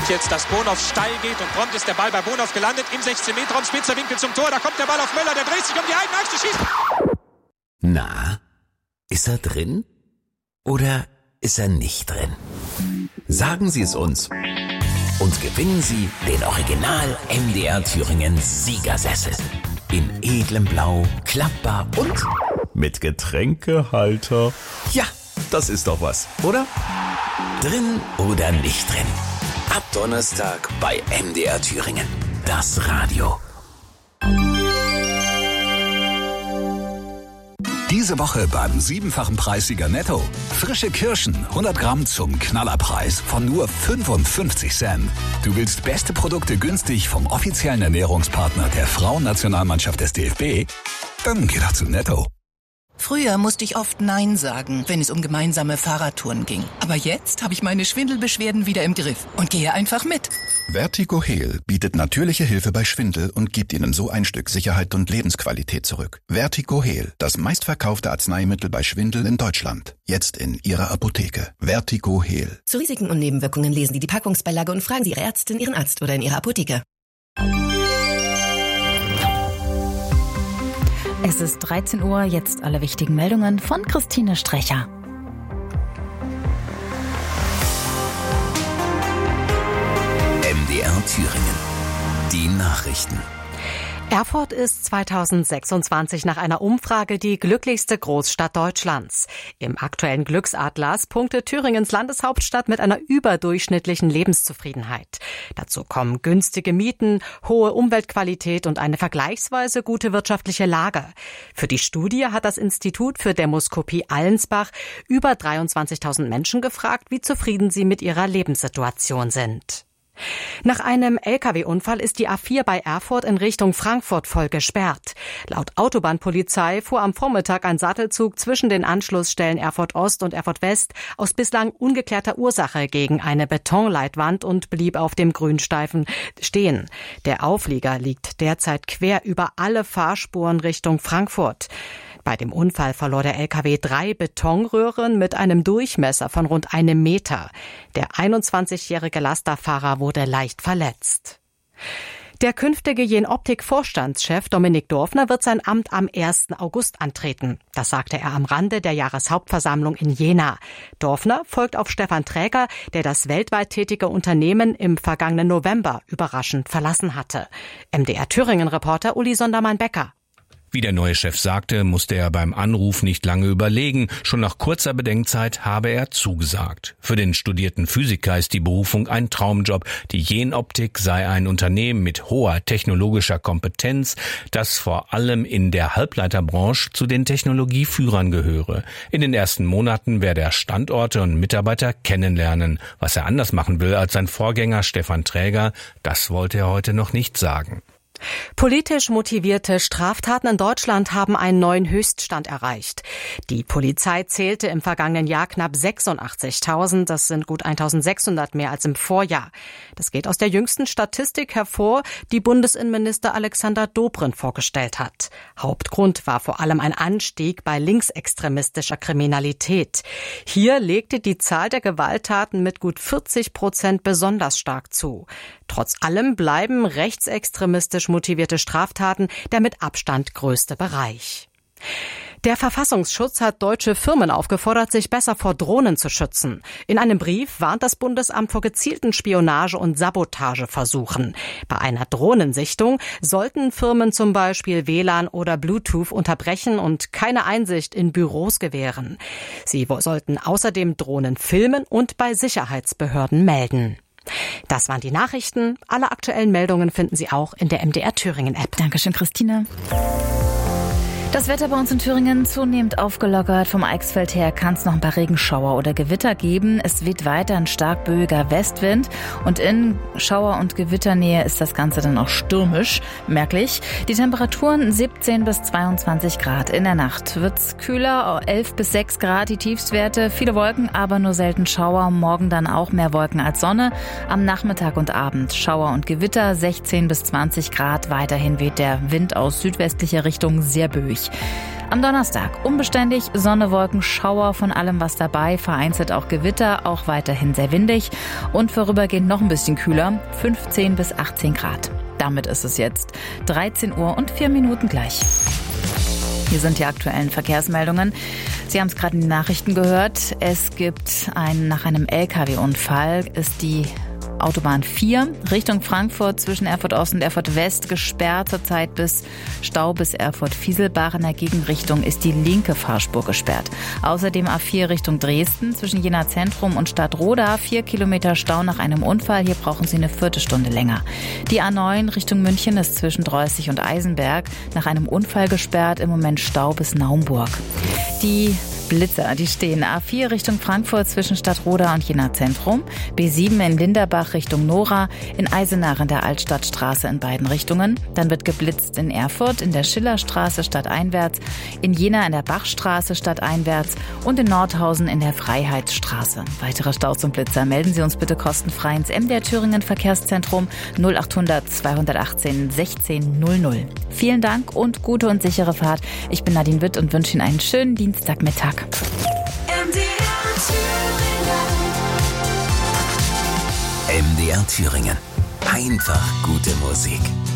jetzt, dass Bonhoff steil geht und prompt ist der Ball bei Bonhoff gelandet im 16-Meter-Raum, spitzer Winkel zum Tor, da kommt der Ball auf Möller, der dreht sich um die eigene Achse, schießt. Na, ist er drin oder ist er nicht drin? Sagen Sie es uns und gewinnen Sie den Original MDR Thüringen Siegersessel. In edlem Blau, klappbar und mit Getränkehalter. Ja, das ist doch was, oder? Drin oder nicht drin? Ab Donnerstag bei MDR Thüringen. Das Radio. Diese Woche beim 7-fachen Preissieger Netto. Frische Kirschen, 100 Gramm zum Knallerpreis von nur 55 Cent. Du willst beste Produkte günstig vom offiziellen Ernährungspartner der Frauennationalmannschaft des DFB? Dann geh doch zu Netto. Früher musste ich oft Nein sagen, wenn es um gemeinsame Fahrradtouren ging. Aber jetzt habe ich meine Schwindelbeschwerden wieder im Griff und gehe einfach mit. Vertigo Heal bietet natürliche Hilfe bei Schwindel und gibt Ihnen so ein Stück Sicherheit und Lebensqualität zurück. Vertigo Heal, das meistverkaufte Arzneimittel bei Schwindel in Deutschland. Jetzt in Ihrer Apotheke. Vertigo Heal. Zu Risiken und Nebenwirkungen lesen Sie die Packungsbeilage und fragen Sie Ihre Ärztin, Ihren Arzt oder in Ihrer Apotheke. Es ist 13 Uhr, jetzt alle wichtigen Meldungen von Christine Strecher. MDR Thüringen. Die Nachrichten. Erfurt ist 2026 nach einer Umfrage die glücklichste Großstadt Deutschlands. Im aktuellen Glücksatlas punktet Thüringens Landeshauptstadt mit einer überdurchschnittlichen Lebenszufriedenheit. Dazu kommen günstige Mieten, hohe Umweltqualität und eine vergleichsweise gute wirtschaftliche Lage. Für die Studie hat das Institut für Demoskopie Allensbach über 23.000 Menschen gefragt, wie zufrieden sie mit ihrer Lebenssituation sind. Nach einem Lkw-Unfall ist die A4 bei Erfurt in Richtung Frankfurt voll gesperrt. Laut Autobahnpolizei fuhr am Vormittag ein Sattelzug zwischen den Anschlussstellen Erfurt Ost und Erfurt West aus bislang ungeklärter Ursache gegen eine Betonleitwand und blieb auf dem Grünstreifen stehen. Der Auflieger liegt derzeit quer über alle Fahrspuren Richtung Frankfurt. Bei dem Unfall verlor der LKW 3 Betonröhren mit einem Durchmesser von rund 1 Meter. Der 21-jährige Lasterfahrer wurde leicht verletzt. Der künftige Jenoptik-Vorstandschef Dominik Dorfner wird sein Amt am 1. August antreten. Das sagte er am Rande der Jahreshauptversammlung in Jena. Dorfner folgt auf Stefan Träger, der das weltweit tätige Unternehmen im vergangenen November überraschend verlassen hatte. MDR Thüringen-Reporter Uli Sondermann-Becker. Wie der neue Chef sagte, musste er beim Anruf nicht lange überlegen. Schon nach kurzer Bedenkzeit habe er zugesagt. Für den studierten Physiker ist die Berufung ein Traumjob. Die Jenoptik sei ein Unternehmen mit hoher technologischer Kompetenz, das vor allem in der Halbleiterbranche zu den Technologieführern gehöre. In den ersten Monaten werde er Standorte und Mitarbeiter kennenlernen. Was er anders machen will als sein Vorgänger Stefan Träger, das wollte er heute noch nicht sagen. Politisch motivierte Straftaten in Deutschland haben einen neuen Höchststand erreicht. Die Polizei zählte im vergangenen Jahr knapp 86.000. Das sind gut 1.600 mehr als im Vorjahr. Das geht aus der jüngsten Statistik hervor, die Bundesinnenminister Alexander Dobrindt vorgestellt hat. Hauptgrund war vor allem ein Anstieg bei linksextremistischer Kriminalität. Hier legte die Zahl der Gewalttaten mit gut 40% besonders stark zu. Trotz allem bleiben rechtsextremistisch motivierte Straftaten der mit Abstand größte Bereich. Der Verfassungsschutz hat deutsche Firmen aufgefordert, sich besser vor Drohnen zu schützen. In einem Brief warnt das Bundesamt vor gezielten Spionage- und Sabotageversuchen. Bei einer Drohnensichtung sollten Firmen zum Beispiel WLAN oder Bluetooth unterbrechen und keine Einsicht in Büros gewähren. Sie sollten außerdem Drohnen filmen und bei Sicherheitsbehörden melden. Das waren die Nachrichten. Alle aktuellen Meldungen finden Sie auch in der MDR Thüringen App. Dankeschön, Christine. Das Wetter bei uns in Thüringen zunehmend aufgelockert. Vom Eichsfeld her kann es noch ein paar Regenschauer oder Gewitter geben. Es weht weiter ein stark böiger Westwind und in Schauer- und Gewitternähe ist das Ganze dann auch stürmisch, merklich. Die Temperaturen 17 bis 22 Grad. In der Nacht wird's kühler, 11 bis 6 Grad die Tiefstwerte. Viele Wolken, aber nur selten Schauer. Morgen dann auch mehr Wolken als Sonne. Am Nachmittag und Abend Schauer und Gewitter, 16 bis 20 Grad. Weiterhin weht der Wind aus südwestlicher Richtung sehr böig. windig. Am Donnerstag unbeständig, Sonne, Wolken, Schauer, von allem was dabei, vereinzelt auch Gewitter, auch weiterhin sehr windig und vorübergehend noch ein bisschen kühler, 15 bis 18 Grad. Damit ist es jetzt 13 Uhr und 4 Minuten gleich. Hier sind die aktuellen Verkehrsmeldungen. Sie haben es gerade in den Nachrichten gehört. Es gibt nach einem LKW-Unfall ist die Autobahn 4 Richtung Frankfurt zwischen Erfurt Ost und Erfurt West gesperrt. Zurzeit bis Erfurt-Fieselbach. In der Gegenrichtung ist die linke Fahrspur gesperrt. Außerdem A4 Richtung Dresden zwischen Jena Zentrum und Stadtroda. 4 Kilometer Stau nach einem Unfall. Hier brauchen Sie eine Viertelstunde länger. Die A9 Richtung München ist zwischen Dreußig und Eisenberg nach einem Unfall gesperrt. Im Moment Stau bis Naumburg. Die Blitzer, die stehen A4 Richtung Frankfurt zwischen Stadtroda und Jena Zentrum, B7 in Linderbach Richtung Nora, in Eisenach in der Altstadtstraße in beiden Richtungen. Dann wird geblitzt in Erfurt in der Schillerstraße stadteinwärts, in Jena in der Bachstraße stadteinwärts und in Nordhausen in der Freiheitsstraße. Weitere Staus und Blitzer melden Sie uns bitte kostenfrei ins MDR Thüringen Verkehrszentrum 0800 218 1600. Vielen Dank und gute und sichere Fahrt. Ich bin Nadine Witt und wünsche Ihnen einen schönen Dienstagmittag. MDR Thüringen. Einfach gute Musik.